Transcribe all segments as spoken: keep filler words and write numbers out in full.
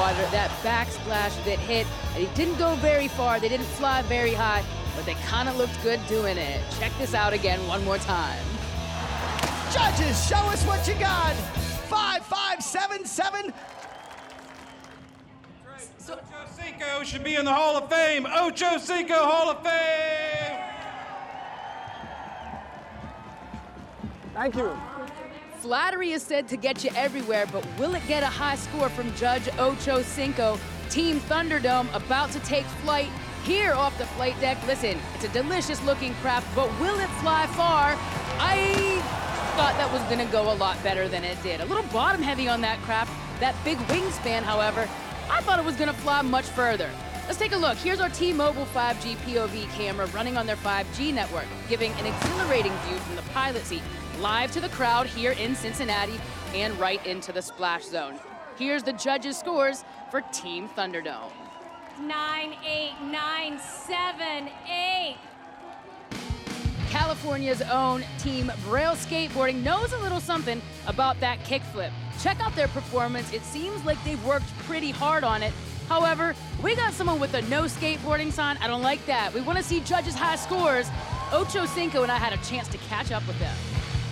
water. That backsplash that hit, and he didn't go very far. They didn't fly very high, but they kind of looked good doing it. Check this out again one more time. Judges, show us what you got. Five, five, seven, seven. So, Ocho Cinco should be in the Hall of Fame. Ocho Cinco Hall of Fame. Thank you. Flattery is said to get you everywhere, but will it get a high score from Judge Ocho Cinco? Team Thunderdome about to take flight here off the flight deck. Listen, it's a delicious looking craft, but will it fly far? I thought that was gonna go a lot better than it did. A little bottom heavy on that craft. That big wingspan, however, I thought it was gonna fly much further. Let's take a look. Here's our T-Mobile five G P O V camera running on their five G network, giving an exhilarating view from the pilot seat, live to the crowd here in Cincinnati and right into the splash zone. Here's the judges' scores for Team Thunderdome. Nine, eight, nine, seven, eight. California's own Team Braille Skateboarding knows a little something about that kickflip. Check out their performance. It seems like they've worked pretty hard on it. However, we got someone with a no skateboarding sign. I don't like that. We want to see judges' high scores. Ocho Cinco and I had a chance to catch up with them.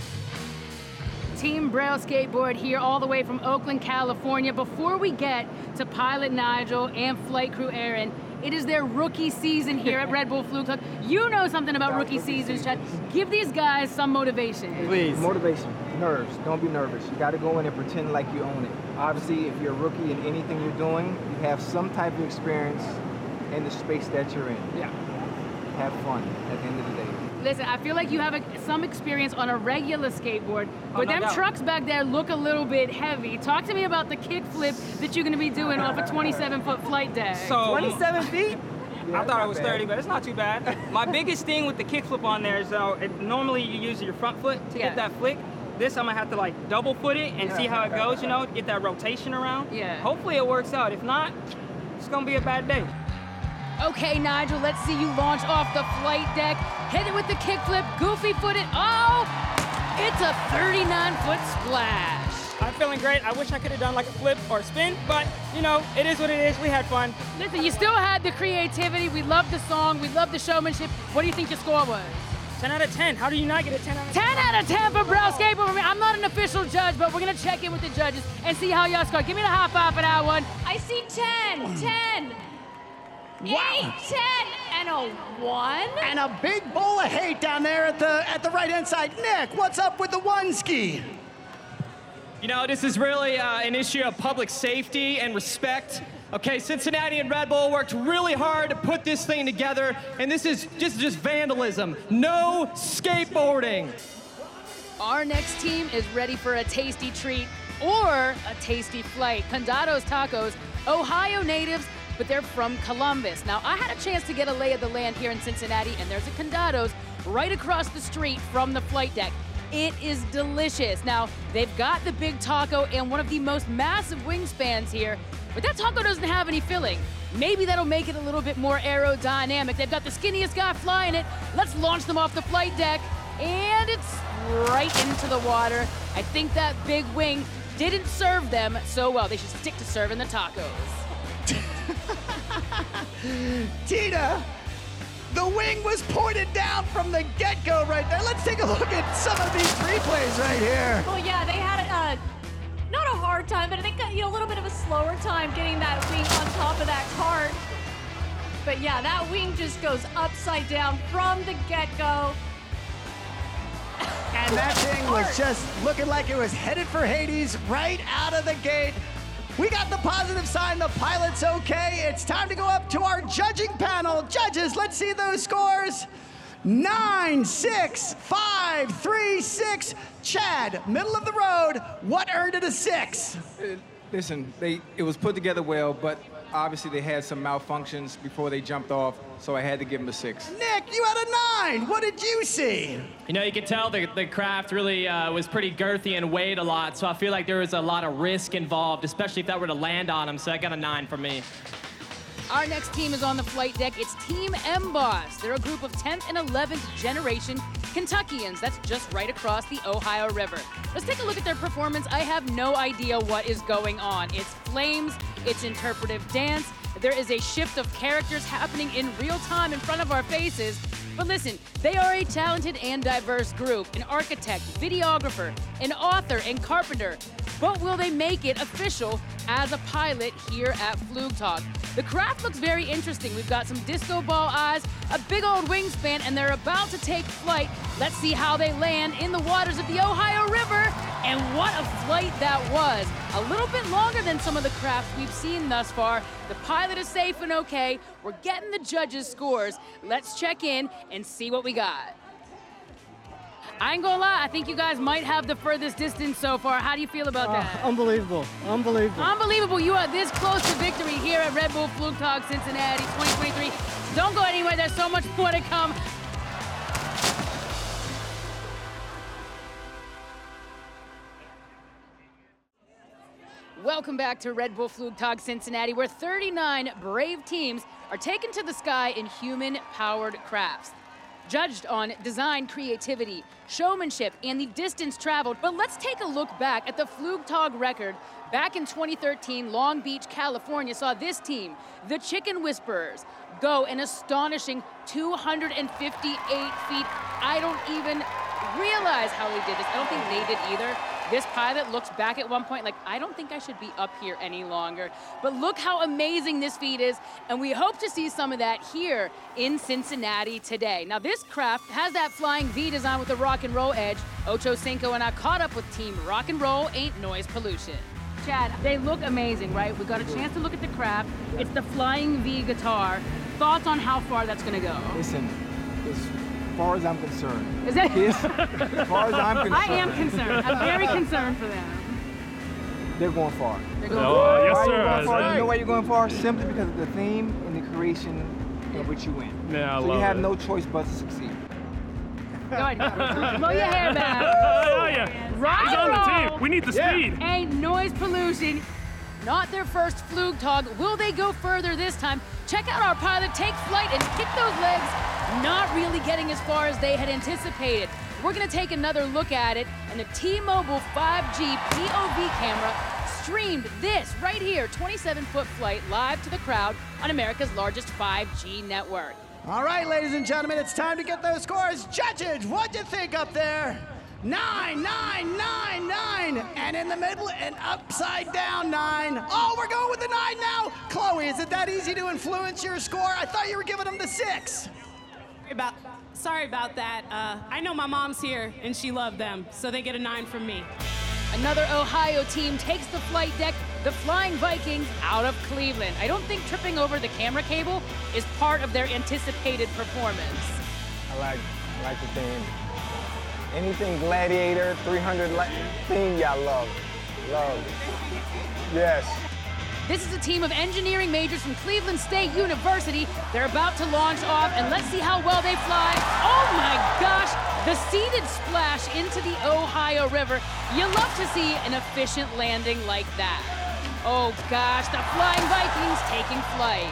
Team Braille Skateboard here all the way from Oakland, California. Before we get to pilot Nigel and flight crew Aaron, it is their rookie season here at Red Bull Fluke Hook. You know something about rookie seasons, Chad. Give these guys some motivation. Please. Motivation, nerves. Don't be nervous. You got to go in and pretend like you own it. Obviously, if you're a rookie in anything you're doing, you have some type of experience in the space that you're in. Yeah. Have fun at the end of the day. Listen, I feel like you have a, some experience on a regular skateboard, but Oh, no them doubt. trucks back there look a little bit heavy. Talk to me about the kickflip that you're going to be doing off a twenty-seven foot flight deck. So, twenty-seven feet? I thought it was thirty, but it's not too bad. My biggest thing with the kickflip on there is though, it, normally you use your front foot to Yeah. get that flick. This I'm gonna have to like double foot it and see how it goes, you know, get that rotation around. Yeah. Hopefully it works out. If not, it's gonna be a bad day. Okay, Nigel, let's see you launch off the flight deck. Hit it with the kickflip, goofy foot it. Oh, it's a thirty-nine foot splash. I'm feeling great. I wish I could have done like a flip or a spin, but you know, it is what it is. We had fun. Listen, you still had the creativity. We love the song. We love the showmanship. What do you think your score was? ten out of ten. How do you not get a ten out of ten? ten out of ten for Braille Skateboard. I'm not an official judge, but we're going to check in with the judges and see how y'all score. Give me the high five for that one. I see ten, ten, Wow. eight, ten, and a one. And a big bowl of hate down there at the at the right hand side. Nick, what's up with the one ski? You know, this is really uh, an issue of public safety and respect. Okay, Cincinnati and Red Bull worked really hard to put this thing together, and this is just, just vandalism. No skateboarding. Our next team is ready for a tasty treat or a tasty flight. Condados Tacos, Ohio natives, but they're from Columbus. Now, I had a chance to get a lay of the land here in Cincinnati, and there's a Condados right across the street from the flight deck. It is delicious. Now, they've got the big taco and one of the most massive wingspans here, but that taco doesn't have any filling. Maybe that'll make it a little bit more aerodynamic. They've got the skinniest guy flying it. Let's launch them off the flight deck, and it's right into the water. I think that big wing didn't serve them so well. They should stick to serving the tacos. Tina, the wing was pointed down from the get-go right there. Let's take a look at some of these replays right here. Well, yeah, they had a, uh, not a hard time, but I think you know, a little bit of a slower time getting that wing on top of that cart. But yeah, that wing just goes upside down from the get-go. And that thing was just looking like it was headed for Hades right out of the gate. We got the positive sign, the pilot's okay. It's time to go up to our judging panel. Judges, let's see those scores. Nine, six, five, three, six. Chad, middle of the road. What earned it a six? Uh, Listen, they it was put together well, but obviously they had some malfunctions before they jumped off, so I had to give them a six. Nick, you had a nine. What did you see? You know, you could tell the, the craft really uh, was pretty girthy and weighed a lot, so I feel like there was a lot of risk involved, especially if that were to land on them, so I got a nine from me. Our next team is on the flight deck. It's Team M-Boss. They're a group of tenth and eleventh generation Kentuckians. That's just right across the Ohio River. Let's take a look at their performance. I have no idea what is going on. It's flames, it's interpretive dance. There is a shift of characters happening in real time in front of our faces. But listen, they are a talented and diverse group, an architect, videographer, an author, and carpenter. But will they make it official as a pilot here at Flugtag? The craft looks very interesting. We've got some disco ball eyes, a big old wingspan, and they're about to take flight. Let's see how they land in the waters of the Ohio River. And what a flight that was. A little bit longer than some of the crafts we've seen thus far. The pilot is safe and okay. We're getting the judges' scores. Let's check in and see what we got. I ain't gonna lie, I think you guys might have the furthest distance so far. How do you feel about Uh, that? unbelievable, unbelievable. Unbelievable, you are this close to victory here at Red Bull Flugtag Cincinnati twenty twenty-three. Don't go anywhere, there's so much more to come. Welcome back to Red Bull Flugtag Cincinnati, where thirty-nine brave teams are taken to the sky in human-powered crafts. Judged on design, creativity, showmanship, and the distance traveled. But let's take a look back at the Flugtag record. Back in twenty thirteen, Long Beach, California saw this team, the Chicken Whisperers, go an astonishing two hundred fifty-eight feet. I don't even realize how they did this. I don't think they did either. This pilot looks back at one point like, I don't think I should be up here any longer. But look how amazing this feat is, and we hope to see some of that here in Cincinnati today. Now this craft has that flying V design with the rock and roll edge. Ocho Cinco and I caught up with Team Rock and Roll Ain't Noise Pollution. Chad, they look amazing, right? We got a chance to look at the craft. It's the flying V guitar. Thoughts on how far that's gonna go? Listen, as far as I'm concerned, Is that? his, as far as I'm concerned, I am concerned. I'm very concerned for them. they're going far. They're going Oh, yes, Why are you sir. going far? That's You know right. why you're going far? Simply because of the theme and the creation in which you win. Yeah, I so love you have it. no choice but to succeed. Go ahead. Blow your hair back. Oh, yeah. Rock He's and on the roll. team. We need the speed. Ain't Noise Pollution. Not their first Flugtag. Will they go further this time? Check out our pilot take flight and kick those legs. Not really getting as far as they had anticipated. We're gonna take another look at it, and the T-Mobile five G P O V camera streamed this right here, twenty-seven foot flight live to the crowd on America's largest five G network. All right, ladies and gentlemen, it's time to get those scores. Judges, what'd you think up there? Nine, nine, nine, nine, and in the middle, an upside down nine. Oh, we're going with the nine now. Chloe, is it that easy to influence your score? I thought you were giving them the six. About, sorry about that. Uh, I know my mom's here, and she loved them, so they get a nine from me. Another Ohio team takes the flight deck, the Flying Vikings, out of Cleveland. I don't think tripping over the camera cable is part of their anticipated performance. I like, I like the theme. Anything Gladiator, three hundred li- theme, yeah, I love. Love. Yes. This is a team of engineering majors from Cleveland State University. They're about to launch off, and let's see how well they fly. Oh my gosh, the seated splash into the Ohio River. You love to see an efficient landing like that. Oh gosh, the Flying Vikings taking flight.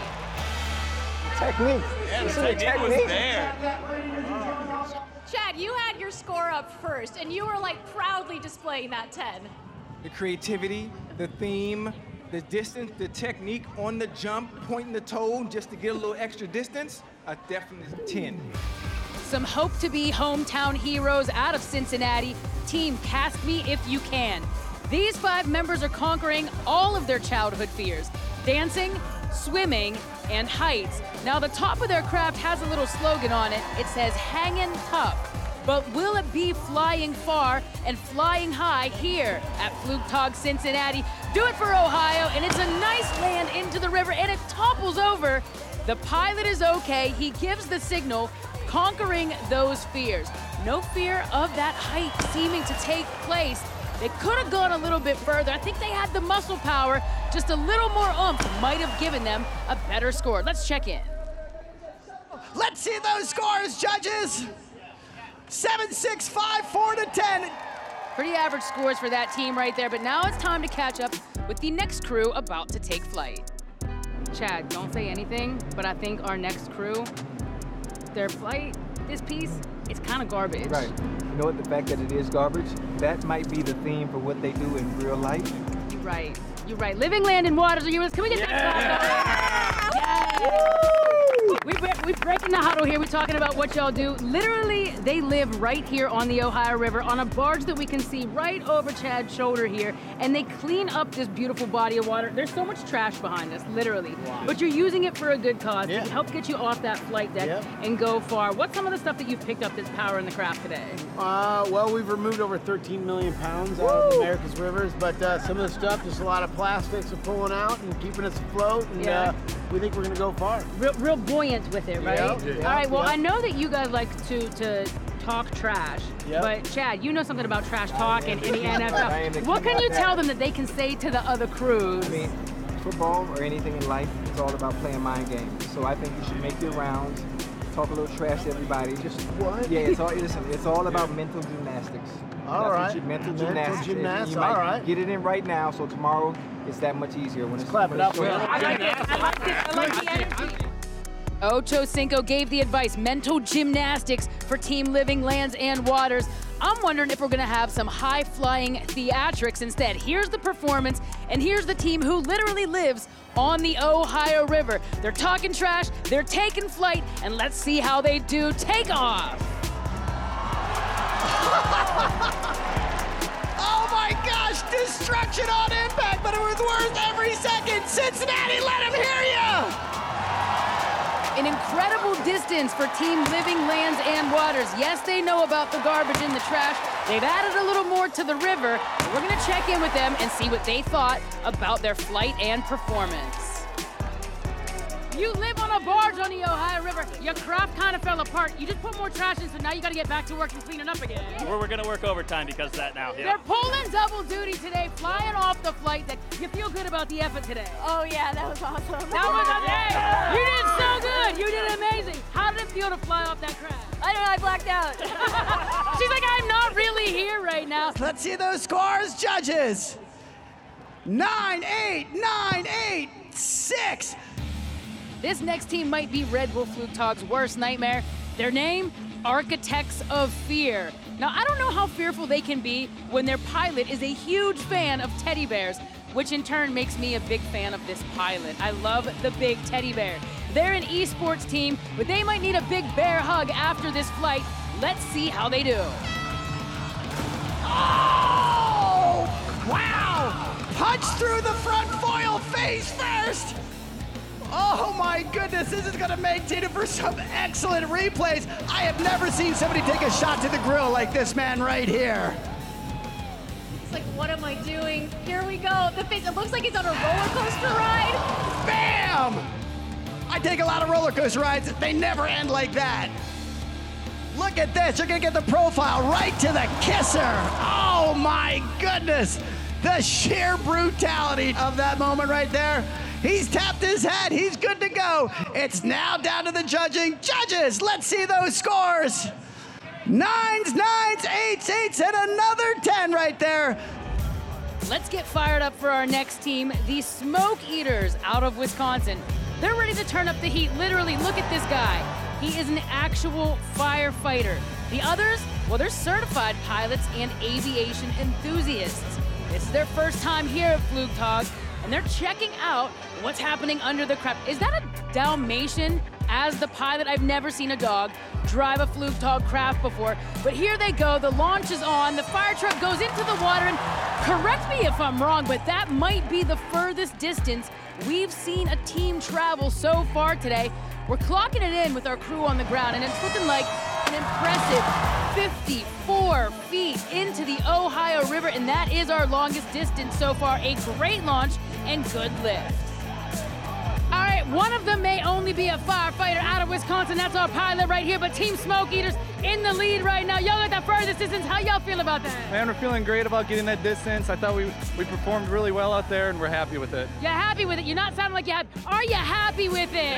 Technique. Yeah, This the is a technique was technique. there. Chad, you had your score up first, and you were like proudly displaying that ten. The creativity, the theme, the distance, the technique on the jump, pointing the toe just to get a little extra distance, a definite ten. Some hope to be hometown heroes out of Cincinnati. Team Cast Me If You Can. These five members are conquering all of their childhood fears: dancing, swimming, and heights. Now the top of their craft has a little slogan on it. It says, "Hangin' Tough." But will it be flying far and flying high here at Flugtag Cincinnati? Do it for Ohio, and it's a nice land into the river, and it topples over. The pilot is okay. He gives the signal, conquering those fears. No fear of that height seeming to take place. They could have gone a little bit further. I think they had the muscle power. Just a little more oomph might have given them a better score. Let's check in. Let's see those scores, judges. Seven, six, five, four to ten. Pretty average scores for that team right there, but now it's time to catch up with the next crew about to take flight. Chad, don't say anything, but I think our next crew, their flight this piece, it's kind of garbage. Right. You know what? The fact that it is garbage, that might be the theme for what they do in real life. You're right. You're right. Living Land and Waters are yours. Can we get that clap? Yeah. We, we're breaking the huddle here. We're talking about what y'all do. Literally, they live right here on the Ohio River on a barge that we can see right over Chad's shoulder here, and they clean up this beautiful body of water. There's so much trash behind us, literally. Wow. But you're using it for a good cause. Yeah. It helps get you off that flight deck yep. and go far. What's some of the stuff that you've picked up that's powering the craft today? Uh, well, we've removed over thirteen million pounds out Woo! Of America's rivers, but uh, some of the stuff, just a lot of plastics are pulling out and keeping us afloat, and yeah. uh, we think we're going to go far. Real, real buoyant with it, right? Yep, yep, All right, well, yep. I know that you guys like to, to talk trash, yep. but Chad, you know something about trash talk and in the N F L. What can you tell them that they can say to the other crews? I mean, football or anything in life, it's all about playing mind games. So I think you should make your rounds, talk a little trash to everybody. Just what? Yeah, it's all, listen, it's all about mental gymnastics. All That's right. what you, mental, mental gymnastics. gymnastics. You might all right. get it in right now, so tomorrow it's that much easier. When it's clap it up. I like it. I like it. I like the energy. Ocho Cinco gave the advice, mental gymnastics for Team Living Lands and Waters. I'm wondering if we're gonna have some high-flying theatrics instead. Here's the performance, and here's the team who literally lives on the Ohio River. They're talking trash, they're taking flight, and let's see how they do take off. Oh my gosh, destruction on impact, but it was worth every second. Cincinnati, let him hear you! An incredible distance for Team Living Lands and Waters. Yes, they know about the garbage and the trash. They've added a little more to the river. We're gonna check in with them and see what they thought about their flight and performance. You live on a barge on the Ohio River. Your craft kind of fell apart. You just put more trash in, so now you gotta get back to work and clean it up again. We're, we're gonna work overtime because of that now. Yeah. They're pulling double duty today, flying off the flight deck. You feel good about the effort today? Oh yeah, that was awesome. That was amazing. You did so good. You did amazing. How did it feel to fly off that craft? I don't know, I blacked out. She's like, I'm not really here right now. Let's see those scores, judges. Nine, eight, nine, eight, six. This next team might be Red Bull Flugtaug's worst nightmare. Their name, Architects of Fear. Now, I don't know how fearful they can be when their pilot is a huge fan of teddy bears, which in turn makes me a big fan of this pilot. I love the big teddy bear. They're an esports team, but they might need a big bear hug after this flight. Let's see how they do. Oh! Wow! Punch through the front foil face first! Oh my goodness, this is gonna make Tina for some excellent replays. I have never seen somebody take a shot to the grill like this man right here. It's like, what am I doing? Here we go. The face, it looks like he's on a roller coaster ride. Bam! I take a lot of roller coaster rides. They never end like that. Look at this, you're gonna get the profile right to the kisser. Oh my goodness. The sheer brutality of that moment right there. He's tapped his head, he's good to go. It's now down to the judging. Judges, let's see those scores. Nines, nines, eights, eights, and another ten right there. Let's get fired up for our next team, the Smoke Eaters out of Wisconsin. They're ready to turn up the heat. Literally, look at this guy. He is an actual firefighter. The others, well, they're certified pilots and aviation enthusiasts. This is their first time here at Flugtaug, and they're checking out what's happening under the craft. Is that a Dalmatian? As the pilot, I've never seen a dog drive a Flugtaug craft before, but here they go. The launch is on. The fire truck goes into the water, and correct me if I'm wrong, but that might be the furthest distance we've seen a team travel so far today. We're clocking it in with our crew on the ground, and it's looking like an impressive fifty-four feet into the Ohio River, and that is our longest distance so far. A great launch and good lift. All right, one of them may only be a firefighter out of Wisconsin. That's our pilot right here, but Team Smoke Eaters in the lead right now. Y'all got that furthest distance. How y'all feel about that? Man, we're feeling great about getting that distance. I thought we we performed really well out there, and we're happy with it. You're happy with it? You're not sounding like you have. Are you happy with it?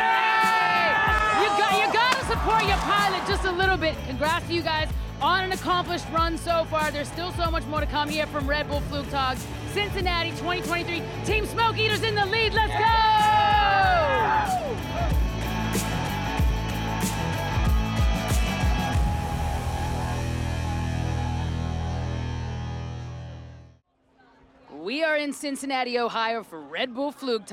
Yay! You got you got to support your pilot just a little bit. Congrats to you guys on an accomplished run so far. There's still so much more to come here from Red Bull Flugtaug. Cincinnati twenty twenty-three. Team Smoke Eaters in the lead. Let's go! Cincinnati, Ohio for Red Bull Flug Time.